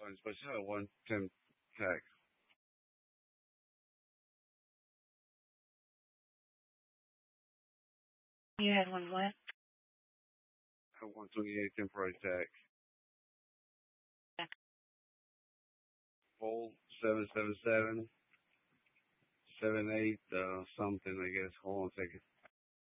But you had one temp tax. You had one what? I had 128 temporary tax. 4777 78 something, I guess. Hold on a second.